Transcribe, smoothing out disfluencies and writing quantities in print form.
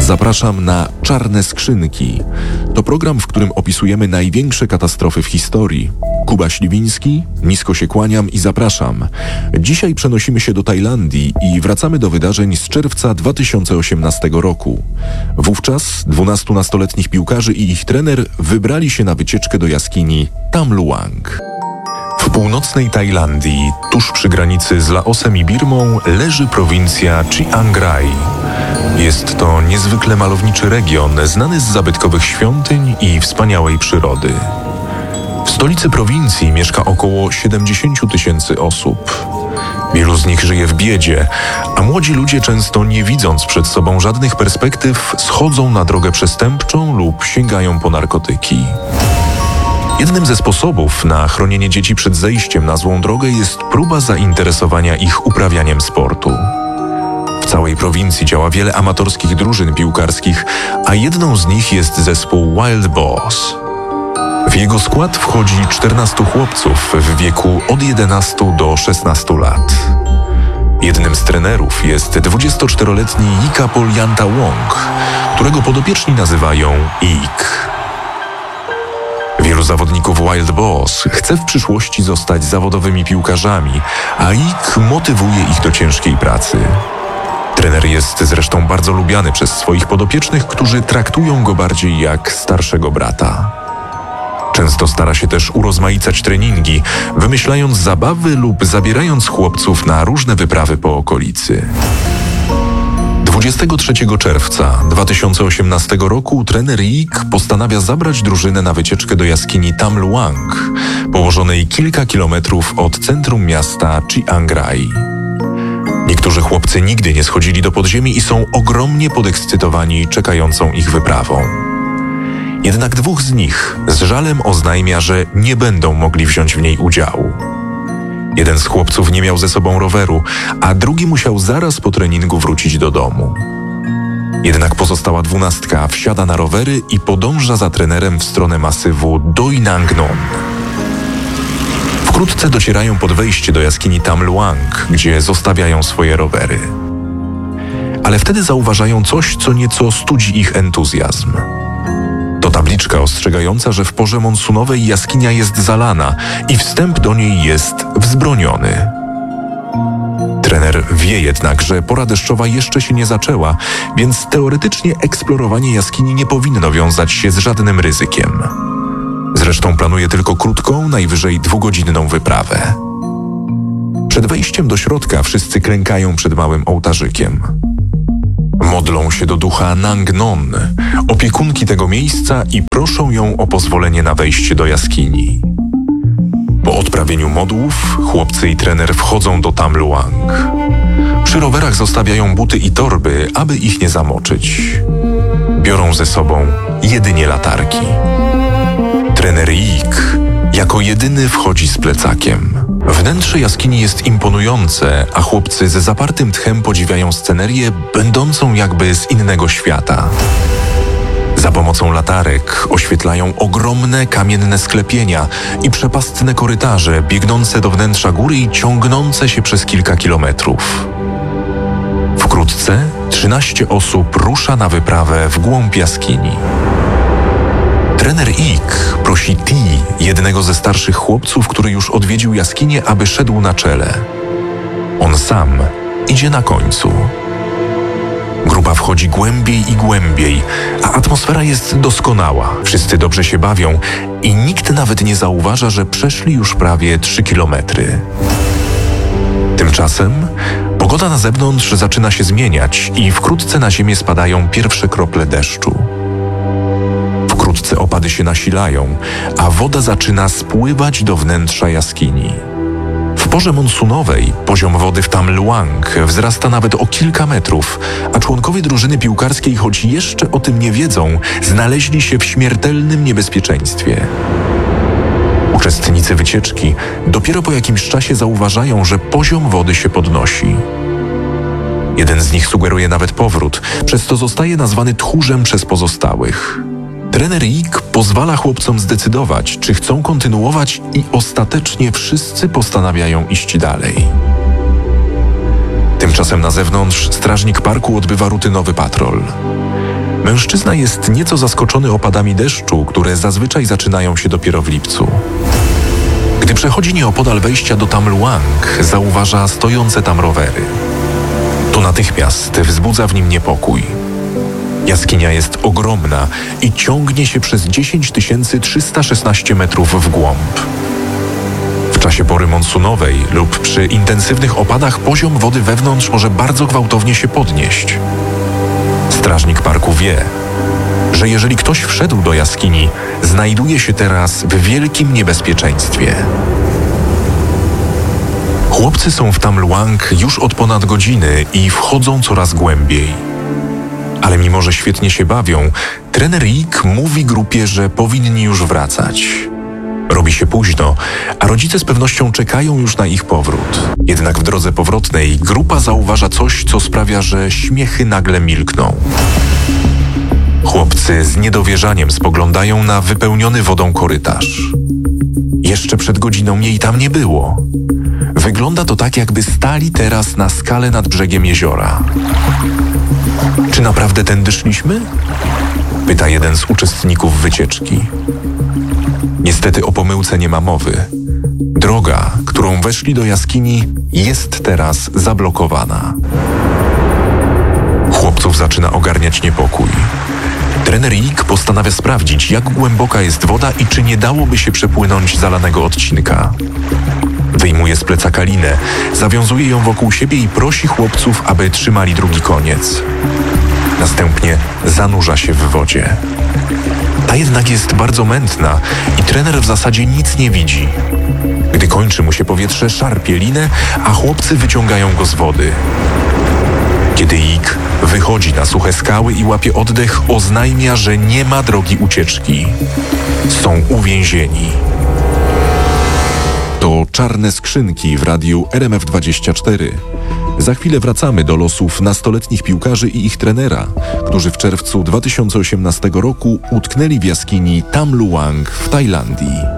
Zapraszam na Czarne Skrzynki. To program, w którym opisujemy największe katastrofy w historii. Kuba Śliwiński, nisko się kłaniam i zapraszam. Dzisiaj przenosimy się do Tajlandii i wracamy do wydarzeń z czerwca 2018 roku. Wówczas 12 nastoletnich piłkarzy i ich trener wybrali się na wycieczkę do jaskini Tam Luang. W północnej Tajlandii, tuż przy granicy z Laosem i Birmą, leży prowincja Chiang Rai. Jest to niezwykle malowniczy region, znany z zabytkowych świątyń i wspaniałej przyrody. W stolicy prowincji mieszka około 70 000 osób. Wielu z nich żyje w biedzie, a młodzi ludzie, często nie widząc przed sobą żadnych perspektyw, schodzą na drogę przestępczą lub sięgają po narkotyki. Jednym ze sposobów na chronienie dzieci przed zejściem na złą drogę jest próba zainteresowania ich uprawianiem sportu. W całej prowincji działa wiele amatorskich drużyn piłkarskich, a jedną z nich jest zespół Wild Boars. W jego skład wchodzi 14 chłopców w wieku od 11 do 16 lat. Jednym z trenerów jest 24-letni Yikapol Yantawong, którego podopieczni nazywają Ik. Wielu zawodników Wild Boars chce w przyszłości zostać zawodowymi piłkarzami, a Ik motywuje ich do ciężkiej pracy. Trener jest zresztą bardzo lubiany przez swoich podopiecznych, którzy traktują go bardziej jak starszego brata. Często stara się też urozmaicać treningi, wymyślając zabawy lub zabierając chłopców na różne wyprawy po okolicy. 23 czerwca 2018 roku trener Ik postanawia zabrać drużynę na wycieczkę do jaskini Tam Luang, położonej kilka kilometrów od centrum miasta Chiang Rai. Niektórzy chłopcy nigdy nie schodzili do podziemi i są ogromnie podekscytowani czekającą ich wyprawą. Jednak dwóch z nich z żalem oznajmia, że nie będą mogli wziąć w niej udziału. Jeden z chłopców nie miał ze sobą roweru, a drugi musiał zaraz po treningu wrócić do domu. Jednak pozostała 12 wsiada na rowery i podąża za trenerem w stronę masywu Doi Nang Non. Wkrótce docierają pod wejście do jaskini Tam Luang, gdzie zostawiają swoje rowery. Ale wtedy zauważają coś, co nieco studzi ich entuzjazm. To tabliczka ostrzegająca, że w porze monsunowej jaskinia jest zalana i wstęp do niej jest wzbroniony. Trener wie jednak, że pora deszczowa jeszcze się nie zaczęła, więc teoretycznie eksplorowanie jaskini nie powinno wiązać się z żadnym ryzykiem. Zresztą planuje tylko krótką, najwyżej 2-godzinną wyprawę. Przed wejściem do środka wszyscy klękają przed małym ołtarzykiem. Modlą się do ducha Nang Non, opiekunki tego miejsca, i proszą ją o pozwolenie na wejście do jaskini. Po odprawieniu modłów chłopcy i trener wchodzą do Tam Luang. Przy rowerach zostawiają buty i torby, aby ich nie zamoczyć. Biorą ze sobą jedynie latarki. Trener Ik jako jedyny wchodzi z plecakiem. Wnętrze jaskini jest imponujące, a chłopcy ze zapartym tchem podziwiają scenerię będącą jakby z innego świata. Za pomocą latarek oświetlają ogromne kamienne sklepienia i przepastne korytarze biegnące do wnętrza góry i ciągnące się przez kilka kilometrów. Wkrótce 13 osób rusza na wyprawę w głąb jaskini. Trener Ik prosi Ti, jednego ze starszych chłopców, który już odwiedził jaskinię, aby szedł na czele. On sam idzie na końcu. Grupa wchodzi głębiej i głębiej, a atmosfera jest doskonała. Wszyscy dobrze się bawią i nikt nawet nie zauważa, że przeszli już prawie 3 kilometry. Tymczasem pogoda na zewnątrz zaczyna się zmieniać i wkrótce na ziemię spadają pierwsze krople deszczu. Wkrótce opady się nasilają, a woda zaczyna spływać do wnętrza jaskini. W porze monsunowej poziom wody w Tam Luang wzrasta nawet o kilka metrów, a członkowie drużyny piłkarskiej, choć jeszcze o tym nie wiedzą, znaleźli się w śmiertelnym niebezpieczeństwie. Uczestnicy wycieczki dopiero po jakimś czasie zauważają, że poziom wody się podnosi. Jeden z nich sugeruje nawet powrót, przez co zostaje nazwany tchórzem przez pozostałych. Trener Ik pozwala chłopcom zdecydować, czy chcą kontynuować, i ostatecznie wszyscy postanawiają iść dalej. Tymczasem na zewnątrz strażnik parku odbywa rutynowy patrol. Mężczyzna jest nieco zaskoczony opadami deszczu, które zazwyczaj zaczynają się dopiero w lipcu. Gdy przechodzi nieopodal wejścia do Tam Luang, zauważa stojące tam rowery. To natychmiast wzbudza w nim niepokój. Jaskinia jest ogromna i ciągnie się przez 10 316 metrów w głąb. W czasie pory monsunowej lub przy intensywnych opadach poziom wody wewnątrz może bardzo gwałtownie się podnieść. Strażnik parku wie, że jeżeli ktoś wszedł do jaskini, znajduje się teraz w wielkim niebezpieczeństwie. Chłopcy są w Tam Luang już od ponad godziny i wchodzą coraz głębiej. Ale mimo, że świetnie się bawią, trener Yik mówi grupie, że powinni już wracać. Robi się późno, a rodzice z pewnością czekają już na ich powrót. Jednak w drodze powrotnej grupa zauważa coś, co sprawia, że śmiechy nagle milkną. Chłopcy z niedowierzaniem spoglądają na wypełniony wodą korytarz. Jeszcze przed godziną jej tam nie było. Wygląda to tak, jakby stali teraz na skale nad brzegiem jeziora. Czy naprawdę tędy szliśmy? Pyta jeden z uczestników wycieczki. Niestety o pomyłce nie ma mowy. Droga, którą weszli do jaskini, jest teraz zablokowana. Chłopców zaczyna ogarniać niepokój. Trener Yik postanawia sprawdzić, jak głęboka jest woda i czy nie dałoby się przepłynąć zalanego odcinka. Wyjmuje z plecaka linę, zawiązuje ją wokół siebie i prosi chłopców, aby trzymali drugi koniec. Następnie zanurza się w wodzie. Ta jednak jest bardzo mętna i trener w zasadzie nic nie widzi. Gdy kończy mu się powietrze, szarpie linę, a chłopcy wyciągają go z wody. Kiedy Yik wychodzi na suche skały i łapie oddech, oznajmia, że nie ma drogi ucieczki. Są uwięzieni. To Czarne Skrzynki w radiu RMF24. Za chwilę wracamy do losów nastoletnich piłkarzy i ich trenera, którzy w czerwcu 2018 roku utknęli w jaskini Tam Luang w Tajlandii.